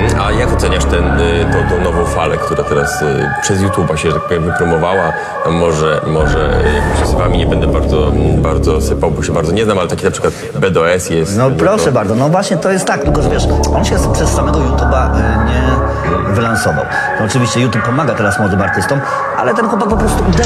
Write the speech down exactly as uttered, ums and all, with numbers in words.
A jak oceniasz ten, tą, tą nową falę, która teraz przez YouTube'a się, że tak powiem, wypromowała? No może, może jakimiś osobami nie będę bardzo, bardzo sypał, bo się bardzo nie znam, ale taki na przykład B D O S jest. No proszę to... bardzo, no właśnie to jest tak, tylko że wiesz, on się przez samego YouTube'a nie wylansował. No oczywiście YouTube pomaga teraz młodym artystom, ale ten chłopak po prostu uderzył